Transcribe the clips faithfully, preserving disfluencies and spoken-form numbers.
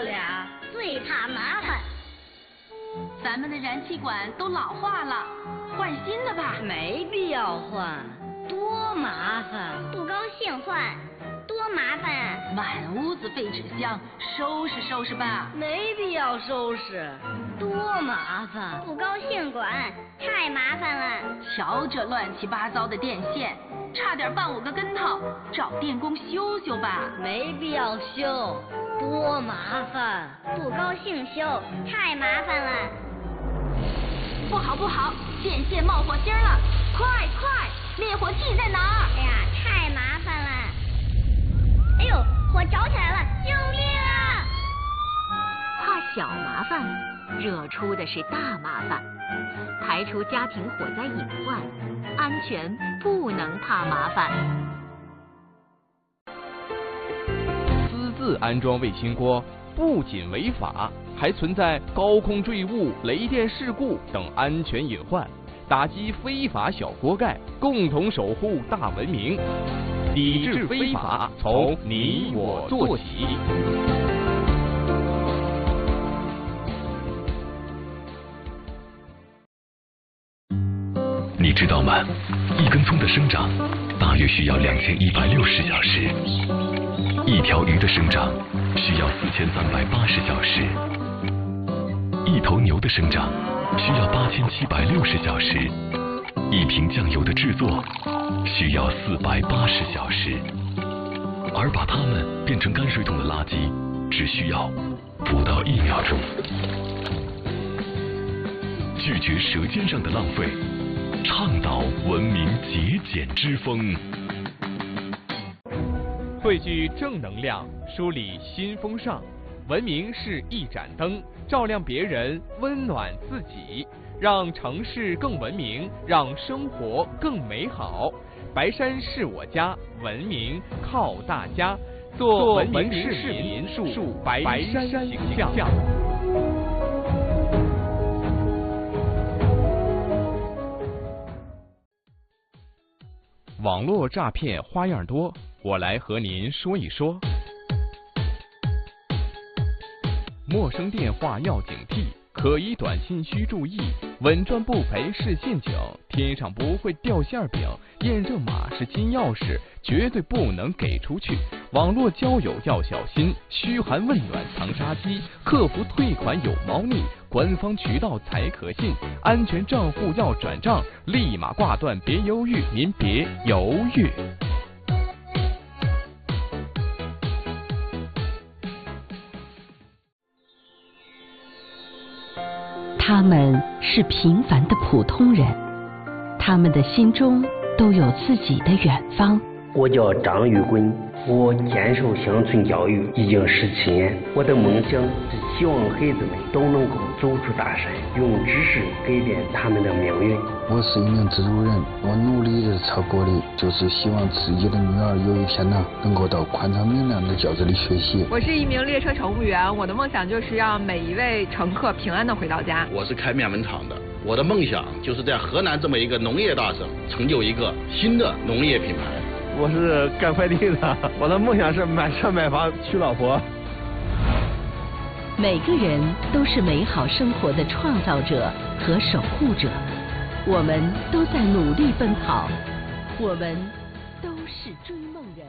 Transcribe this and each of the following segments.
俩最怕麻烦。 咱们的燃气管都老化了，换新的吧。 没必要换，多麻烦。 不高兴换，多麻烦啊！ 满屋子废纸箱，收拾收拾吧。 没必要收拾，多麻烦。 不高兴管，太麻烦了。 瞧这乱七八糟的电线，差点绊我个跟头，找电工修修吧。 没必要修，多麻烦。 不高兴修，太麻烦了。 不好不好，电线冒火星了！快快，灭火器在哪儿？ 哎呀，太麻烦了！哎呦，火着起来了！救命啊！ 怕小麻烦，惹出的是大麻烦。排除家庭火灾隐患，安全不能怕麻烦。 私自安装卫星锅不仅违法，还存在高空坠物、雷电事故等安全隐患。打击非法小锅盖，共同守护大文明。抵制非法，从你我做起。 你知道吗？一根葱的生长大约需要两千一百六十小时，一条鱼的生长需要四千三百八十小时，一头牛的生长需要八千七百六十小时，一瓶酱油的制作需要四百八十小时，而把它们变成泔水桶的垃圾只需要不到一秒钟。拒绝舌尖上的浪费，倡导文明节俭之风， 汇聚正能量，梳理新风尚。文明是一盏灯，照亮别人，温暖自己，让城市更文明，让生活更美好。白山是我家，文明靠大家。做文明市民，树白山形象。网络诈骗花样多，我来和您说一说。陌生电话要警惕，可疑短信需注意，稳赚不赔是陷阱，天上不会掉馅饼，验证码是金钥匙，绝对不能给出去。网络交友要小心，嘘寒问暖藏杀机，客服退款有猫腻，官方渠道才可信，安全账户要转账，立马挂断，别犹豫，您别犹豫。 他们是平凡的普通人，他们的心中都有自己的远方。 我叫张玉坤，我坚守乡村教育已经十七年。我的梦想是希望孩子们都能够走出大山，用知识改变他们的命运。 我是一名蜘蛛人，我努力的超过的就是希望自己的女儿有一天呢，能够到宽敞明亮的教室里学习。 我是一名列车乘务员，我的梦想就是让每一位乘客平安的回到家。 我是开面粉厂的，我的梦想就是在河南这么一个农业大省，成就一个新的农业品牌。 我是干快递的，我的梦想是买车买房娶老婆。 每个人都是美好生活的创造者和守护者，我们都在努力奔跑，我们都是追梦人。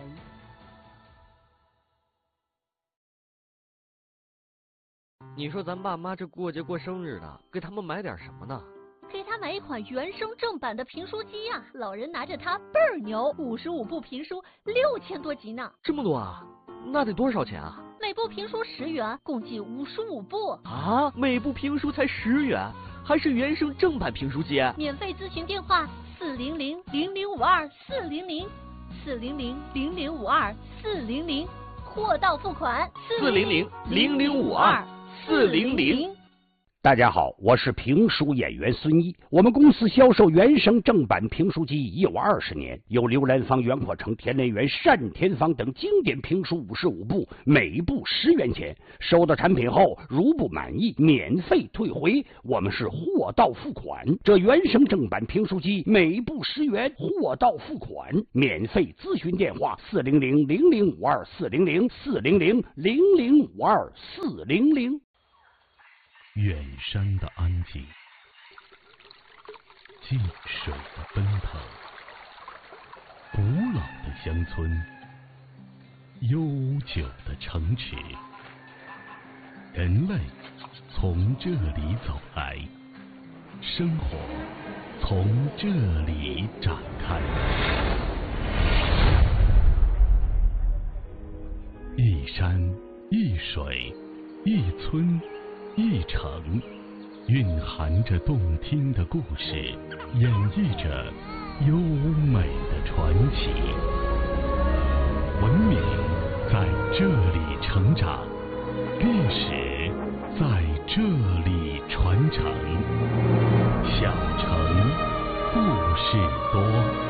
你说咱爸妈这过节过生日的，给他们买点什么呢？ 给他买一款原声正版的评书机呀、啊，老人拿着它倍儿牛，五十五部评书，六千多集呢。 这么多啊？那得多少钱啊？ 每部评书十元，共计五十五部。 啊，每部评书才十元，还是原声正版评书机？ 免费咨询电话：四零零零零五二四零零，四零零零零五二四零零，货到付款。 四零零零零五二四零零。 大家好，我是评书演员孙一。我们公司销售原声正版评书机已有二十年，有刘兰芳、袁阔成、田连元、单田芳等经典评书五十五部，每部十元钱。收到产品后，如不满意，免费退回，我们是货到付款。这原声正版评书机每部十元，货到付款，免费咨询电话：四零零零零五二四零零四零零零零五二四零零。 远山的安静，静水的奔腾，古老的乡村，悠久的城池，人类从这里走来，生活从这里展开。一山一水一村一城，蕴含着动听的故事，演绎着优美的传奇。文明在这里成长，历史在这里传承。小城故事多。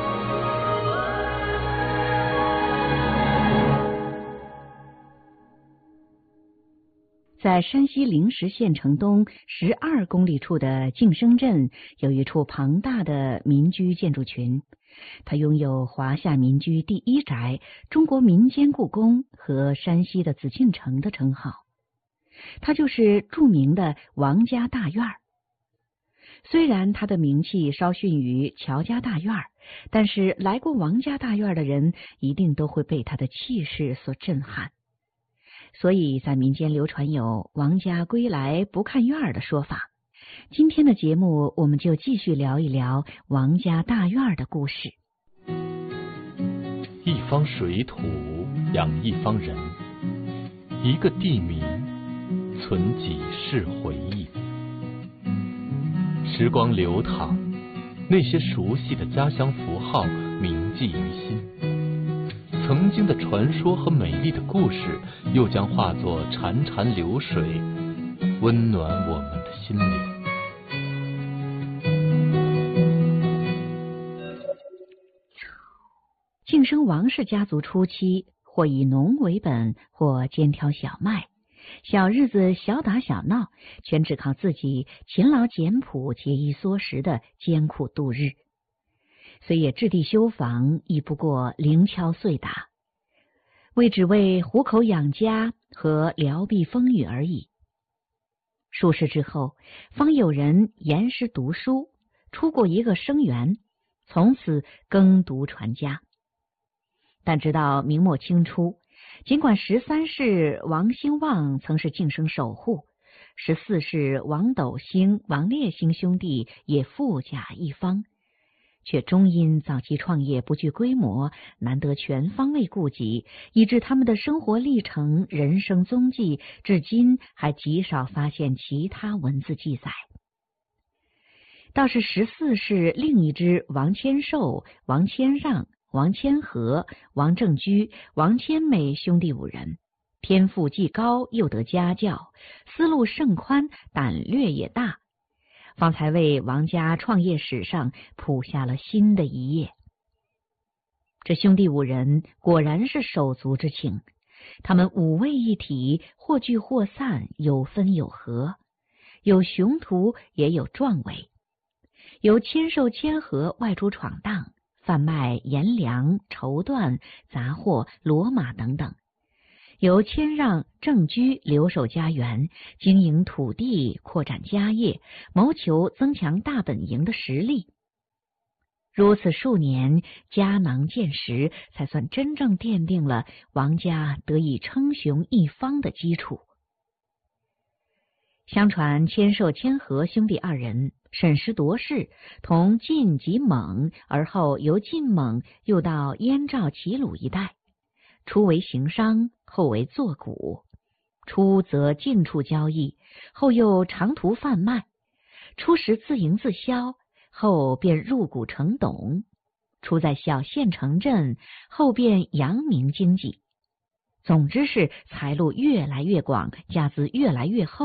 在山西灵石县城东十二公里处的晋生镇，有一处庞大的民居建筑群，它拥有华夏民居第一宅、中国民间故宫和山西的紫禁城的称号。它就是著名的王家大院。虽然它的名气稍逊于乔家大院，但是来过王家大院的人一定都会被它的气势所震撼。所以在民间流传有王家归来不看院的说法。今天的节目我们就继续聊一聊王家大院的故事。 一方水土养一方人，一个地名存几世回忆。时光流淌，那些熟悉的家乡符号铭记于心，曾经的传说和美丽的故事又将化作潺潺流水，温暖我们的心灵。 晋生王氏家族初期，或以农为本，或兼挑小麦，小日子小打小闹，全只靠自己勤劳简朴、节衣缩食的艰苦度日。虽也置地修房，亦不过零敲碎打，为只为糊口养家和疗避风雨而已。数世之后，方有人严师读书，出过一个生源，从此耕读传家。但直到明末清初，尽管十三世王兴旺曾是晋生守护，十四世王斗兴、王烈兴兄弟也富甲一方，却终因早期创业不具规模，难得全方位顾及，以致他们的生活历程、人生踪迹至今还极少发现其他文字记载。倒是十四世另一支王千寿、王千让、王千和、王正居、王千美兄弟五人，天赋既高又得家教，思路甚宽，胆略也大，方才为王家创业史上谱下了新的一页。这兄弟五人果然是手足之情，他们五位一体，或聚或散，有分有合，有雄图也有壮伟。由千寿、千和外出闯荡，贩卖盐粮、绸缎、杂货、骡马等等；由谦让、正居留守家园，经营土地，扩展家业，谋求增强大本营的实力。如此数年，家囊见实，才算真正奠定了王家得以称雄一方的基础。相传千寿、千和兄弟二人审时度势，同晋及蒙，而后由晋蒙又到燕赵齐鲁一带，初为行商，后为作贾。初则近处交易，后又长途贩卖。初时自营自销，后便入股成董。初在小县城镇，后便扬名经济。总之是财路越来越广，家资越来越厚，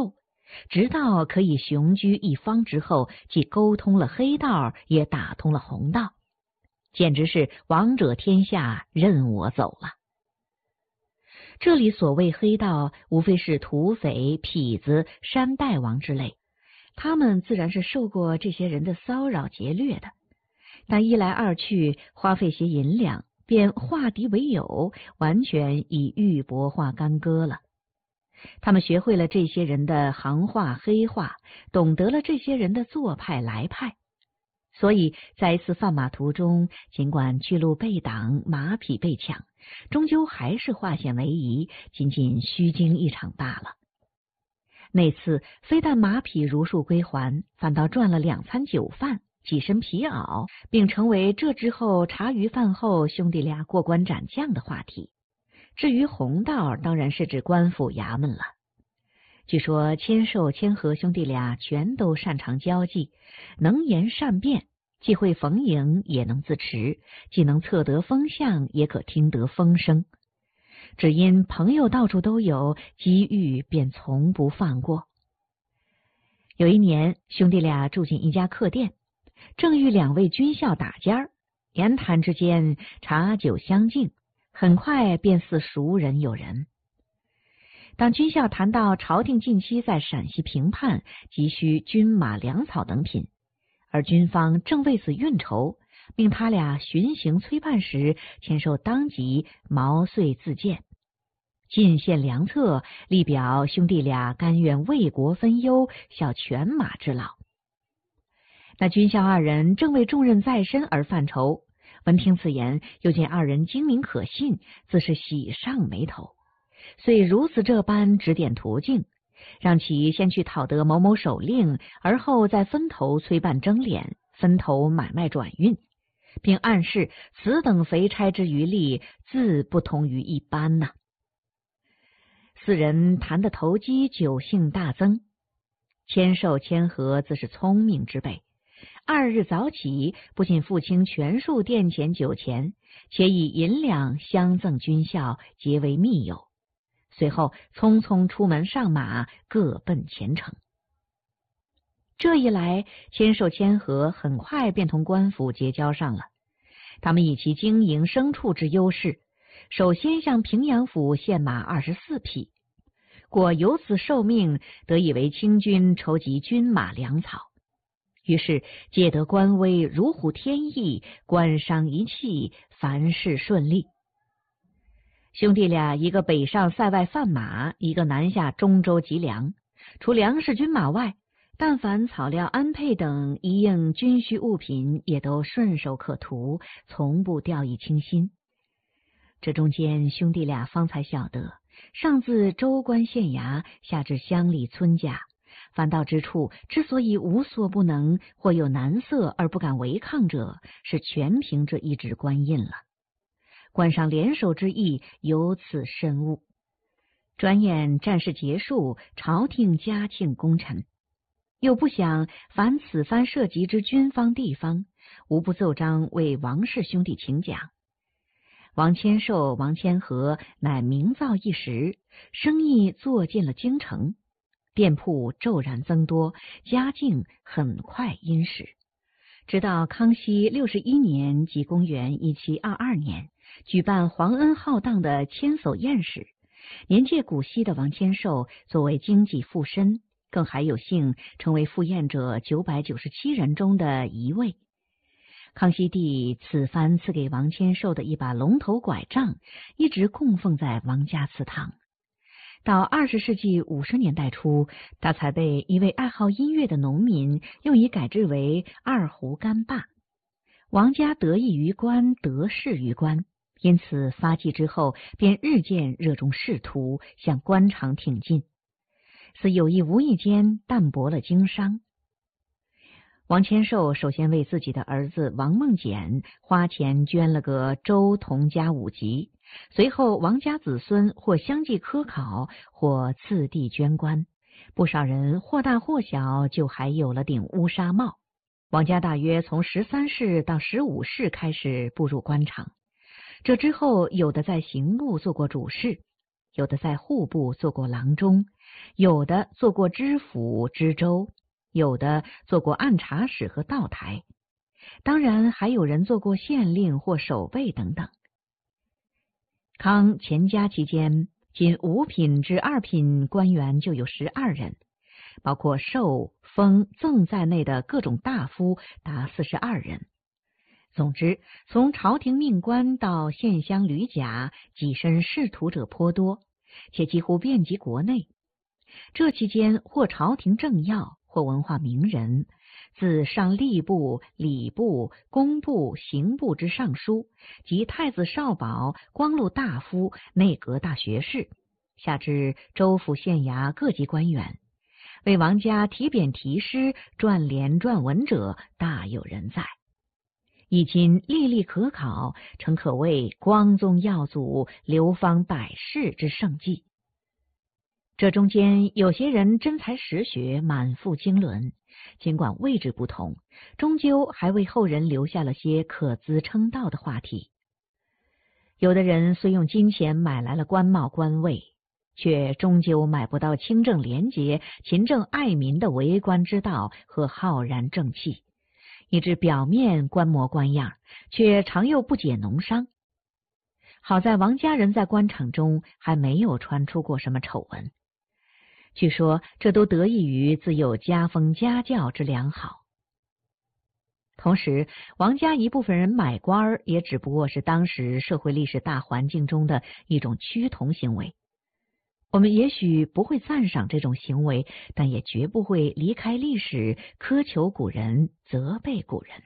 直到可以雄居一方之后，既沟通了黑道，也打通了红道，简直是王者天下，任我走了。这里所谓黑道，无非是土匪、痞子、山大王之类，他们自然是受过这些人的骚扰劫掠的，但一来二去，花费些银两，便化敌为友，完全以玉帛化干戈了。他们学会了这些人的行话黑话，懂得了这些人的做派来派，所以在一次贩马途中，尽管巨鹿被挡，马匹被抢，终究还是化险为夷，仅仅虚惊一场罢了。那次非但马匹如数归还，反倒赚了两餐酒饭，几身皮袄，并成为这之后茶余饭后兄弟俩过关斩将的话题。至于红道，当然是指官府衙门了。据说千寿、千和兄弟俩全都擅长交际，能言善辩，既会逢迎，也能自持，既能测得风向，也可听得风声。只因朋友到处都有，机遇便从不放过。有一年，兄弟俩住进一家客店，正遇两位军校打尖儿，言谈之间茶酒相敬，很快便似熟人友人。当军校谈到朝廷近期在陕西平叛，急需军马粮草等品，而军方正为此运筹，命他俩巡行催办时，千寿当即毛遂自荐，进献良策，力表兄弟俩甘愿为国分忧，效犬马之劳。那军校二人正为重任在身而犯愁，闻听此言，又见二人精明可信，自是喜上眉头，遂如此这般指点途径，让其先去讨得某某手令，而后再分头催办征敛，分头买卖转运，并暗示此等肥差之余力，自不同于一般呐、啊。四人谈得投机，酒兴大增。千寿、千和自是聪明之辈，二日早起，不仅付清全数店钱酒钱，且以银两相赠军校，结为密友。随后匆匆出门上马，各奔前程。这一来，千寿、千和很快便同官府结交上了。他们以其经营牲畜之优势，首先向平阳府献马二十四匹，果由此受命，得以为清军筹集军马粮草。于是借得官威，如虎添翼，官商一气，凡事顺利。兄弟俩一个北上塞外贩马，一个南下中州集粮，除粮食军马外，但凡草料安配等一应军需物品，也都顺手可图，从不掉以轻心。这中间兄弟俩方才晓得，上自州官县衙，下至乡里村家，凡到之处之所以无所不能，或有难色而不敢违抗者，是全凭这一纸官印了。官商联手之意由此深悟。转眼战事结束，朝廷嘉庆功臣，又不想凡此番涉及之军方地方，无不奏章为王氏兄弟请讲。王千寿、王千和乃名噪一时，生意做进了京城，店铺骤然增多，家境很快殷实。直到康熙六十一年，即公元一七二二年，举办皇恩浩荡的千叟宴时，年届古稀的王千寿作为经济附身，更还有幸成为赴宴者九百九十七人中的一位。康熙帝此番赐给王千寿的一把龙头拐杖，一直供奉在王家祠堂。到二十世纪五十年代初，他才被一位爱好音乐的农民用以改制为二胡干罢。王家得意于官，得势于官，因此发迹之后，便日渐热衷仕途，向官场挺进，似有意无意间淡薄了经商。王千寿首先为自己的儿子王梦简花钱捐了个州同家五级，随后王家子孙或相继科考，或次第捐官，不少人或大或小就还有了顶乌纱帽。王家大约从十三世到十五世开始步入官场，这之后有的在刑部做过主事， 有的在户部做过郎中，有的做过知府、知州，有的做过按察使和道台，当然还有人做过县令或守备等等。康乾嘉期间，仅五品至二品官员就有十二人，包括授、封、赠在内的各种大夫达四十二人。总之，从朝廷命官到县乡旅甲，跻身仕途者颇多，且几乎遍及国内。这期间，或朝廷政要，或文化名人，自上吏部、礼部、工部、刑部之尚书，及太子少保、光禄大夫、内阁大学士，下至州府县衙各级官员，为王家题匾题诗、撰联撰文者大有人在。已今历历可考，诚可谓光宗耀祖、流芳百世之盛迹。这中间有些人真才实学，满腹经纶，尽管位置不同，终究还为后人留下了些可资称道的话题。有的人虽用金钱买来了官帽官位，却终究买不到清正廉洁、勤政爱民的为官之道和浩然正气，以致表面官模官样，却常又不解农伤。好在王家人在官场中还没有传出过什么丑闻，据说这都得益于自幼家风家教之良好。同时，王家一部分人买官也只不过是当时社会历史大环境中的一种趋同行为。我们也许不会赞赏这种行为，但也绝不会离开历史，苛求古人，责备古人。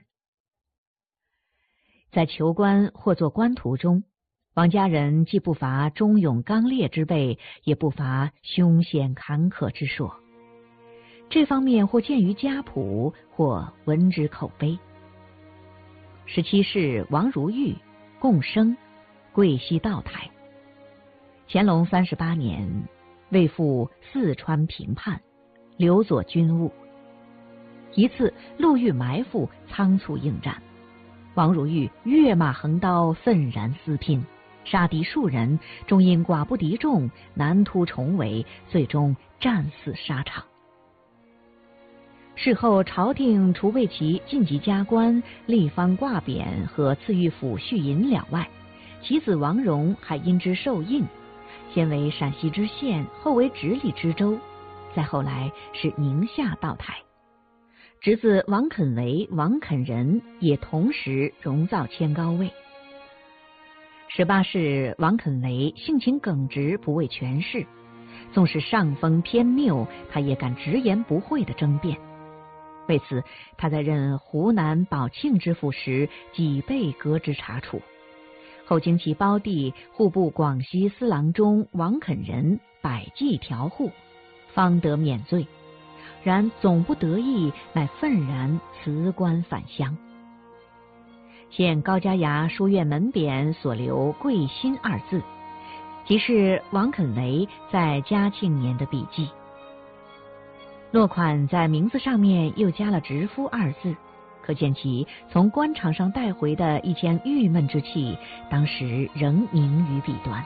在求官或做官途中，王家人既不乏忠勇刚烈之辈，也不乏凶险坎坷之说。这方面或见于家谱，或闻之口碑。十七世王如玉，贡生，贵溪道台。乾隆三十八年，为赴四川平叛，留佐军务。一次路遇埋伏，仓促应战，王如玉跃马横刀，愤然私拼，杀敌数人，终因寡不敌众，难突重围，最终战死沙场。事后朝廷除为其晋级加官、立方挂匾和赐予抚恤银两外，其子王荣还因之受印，先为陕西知县，后为直隶知州，再后来是宁夏道台。侄子王肯为、王肯仁也同时荣造迁高位。十八世王肯为性情耿直，不畏权势，纵使上峰偏谬，他也敢直言不讳地争辩。为此，他在任湖南保庆知府时，几被革职查处。后经其胞弟户部广西司郎中王肯仁百计调护，方得免罪。然总不得意，乃愤然辞官返乡。现高家崖书院门匾所留“贵心”二字，即是王肯为在嘉庆年的笔记。落款在名字上面又加了“直夫”二字，可见其从官场上带回的一腔郁闷之气，当时仍凝于笔端。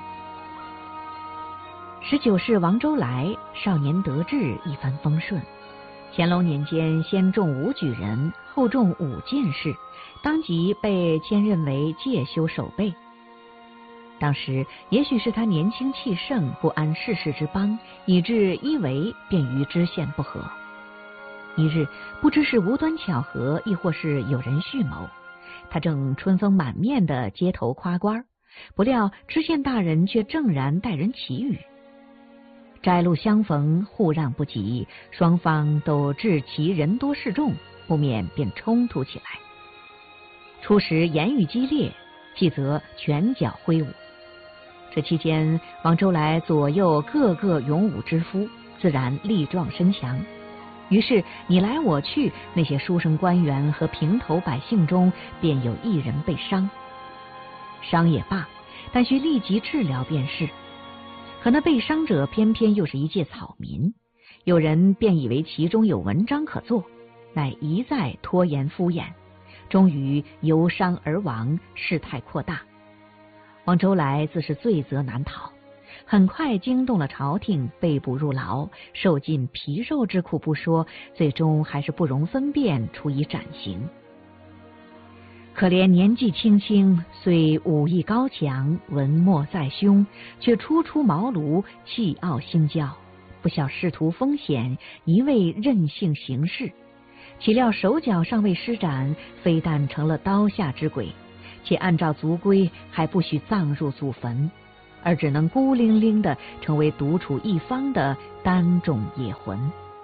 十九世王周来少年得志，一帆风顺。乾隆年间，先中武举人，后中武进士，当即被迁任为介休守备。当时也许是他年轻气盛，不谙世事之邦，以致一为便与知县不和。一日，不知是无端巧合，亦或是有人蓄谋，他正春风满面的街头夸官，不料知县大人却正然待人奇语。窄路相逢，互让不及，双方都知其人多势众，不免便冲突起来。初时言语激烈，继则拳脚挥舞。这期间，王周来左右各个勇武之夫，自然力壮身强。于是你来我去，那些书生官员和平头百姓中，便有一人被伤。伤也罢，但需立即治疗便是。可那被伤者偏偏又是一介草民，有人便以为其中有文章可做，乃一再拖延敷衍，终于由伤而亡，事态扩大。王周来自是罪责难逃， 很快惊动了朝廷，被捕入牢，受尽皮肉之苦不说，最终还是不容分辨，处以斩刑。可怜年纪轻轻，虽武艺高强，文墨在胸，却初出茅庐，气傲心骄，不晓仕途风险，一味任性行事。岂料手脚尚未施展，非但成了刀下之鬼，且按照族规还不许葬入祖坟，而只能孤零零地成为独处一方的单种野魂。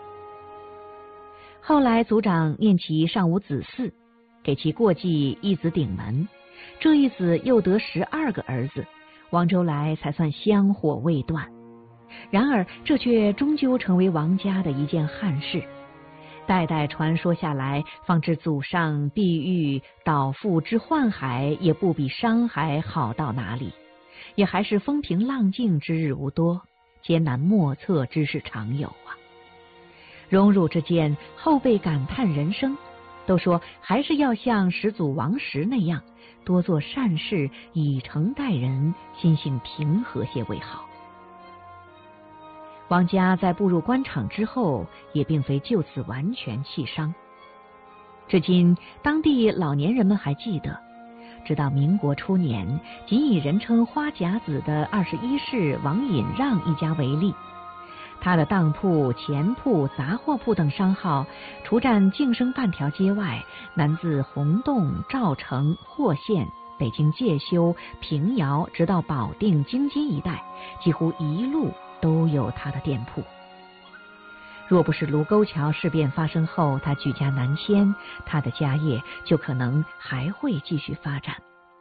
后来族长念其尚无子嗣，给其过继一子顶门，这一子又得十二个儿子，王周来才算香火未断。然而这却终究成为王家的一件憾事，代代传说下来，方知祖上碧玉倒覆之宦海，也不比商海好到哪里，也还是风平浪静之日无多，艰难莫测之事常有啊。荣辱之间，后辈感叹人生，都说还是要像始祖王石那样，多做善事，以诚待人，心性平和些为好。王家在步入官场之后，也并非就此完全弃商。至今，当地老年人们还记得，直到民国初年，仅以人称花甲子的二十一世王尹让一家为例，他的当铺、钱铺、杂货铺等商号，除占净生半条街外，南自洪洞、赵城、霍县、北京介休、平遥，直到保定、京津一带，几乎一路都有他的店铺。若不是卢沟桥事变发生后他举家南迁，他的家业就可能还会继续发展。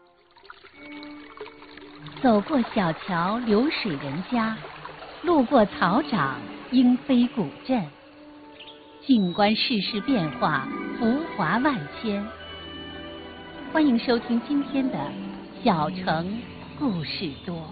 走过小桥流水人家，路过草长莺飞古镇，静观世事变化，浮华万千。欢迎收听今天的小城故事多。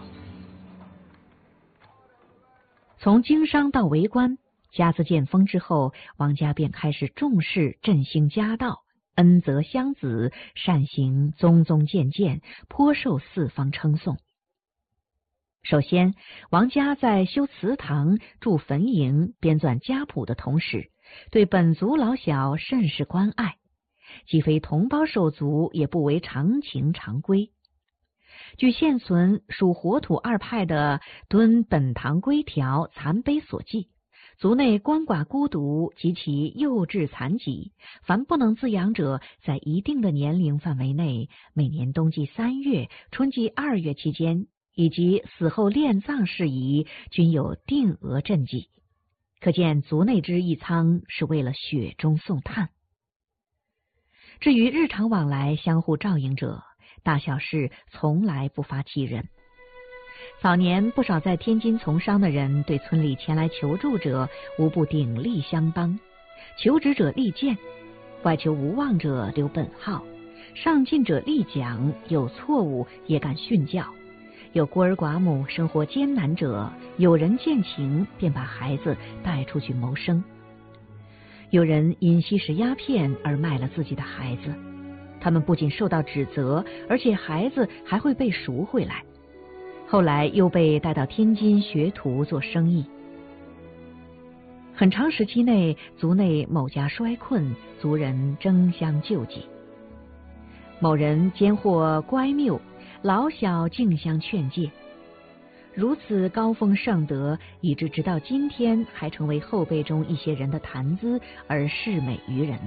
从经商到为官，家资渐丰之后，王家便开始重视振兴家道，恩泽乡子，善行宗宗渐渐，颇受四方称颂。首先，王家在修祠堂、筑坟茔、编纂家谱的同时，对本族老小甚是关爱，既非同胞手足，也不为常情常规。据现存属火土二派的敦本堂规条残碑所记，族内鳏寡孤独及其幼稚残疾，凡不能自养者，在一定的年龄范围内，每年冬季三月、春季二月期间，以及死后殓葬事宜，均有定额赈济。可见族内之义仓是为了雪中送炭。至于日常往来相互照应者，大小事从来不乏其人。早年不少在天津从商的人，对村里前来求助者无不鼎力相帮，求职者力荐，外求无望者留本号，上进者力奖，有错误也敢训教。有孤儿寡母生活艰难者，有人见情便把孩子带出去谋生。有人因吸食鸦片而卖了自己的孩子，他们不仅受到指责，而且孩子还会被赎回来，后来又被带到天津学徒做生意。很长时期内，族内某家衰困，族人争相救济。某人兼获乖谬，老小竞相劝诫，如此高风盛德，以致直到今天还成为后辈中一些人的谈资，而世美于人。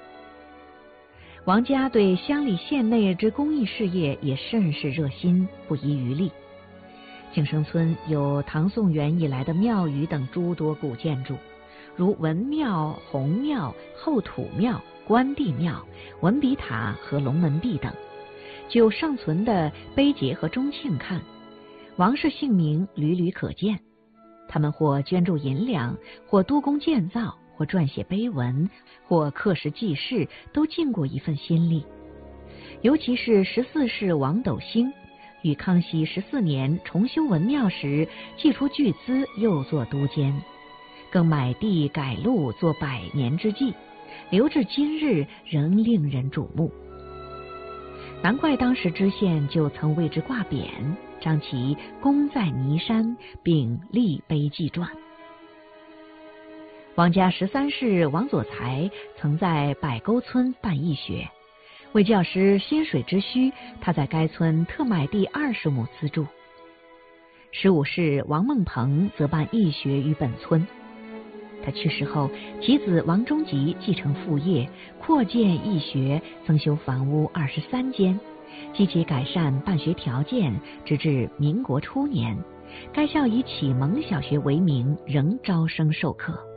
王家对乡里县内之公益事业也甚是热心，不遗余力。净生村有唐宋元以来的庙宇等诸多古建筑，如文庙、红庙、后土庙、关帝庙、文笔塔和龙门壁等。就尚存的碑碣和钟磬看，王氏姓名屡屡可见。他们或捐助银两，或督工建造，或撰写碑文，或刻石记事，都尽过一份心力。尤其是十四世王斗星，与康熙十四年重修文庙时，既出巨资，又作督监，更买地改路，做百年之计，留至今日仍令人瞩目。难怪当时知县就曾为之挂匾， 张其功在尼山，并立碑记传。王家十三世王佐才曾在柏沟村办义学，为教师薪水之需，他在该村特买地二十亩资助。十五世王孟鹏则办义学于本村。他去世后，其子王中吉继承父业，扩建义学，增修房屋二十三间，积极改善办学条件，直至民国初年，该校以启蒙小学为名，仍招生授课。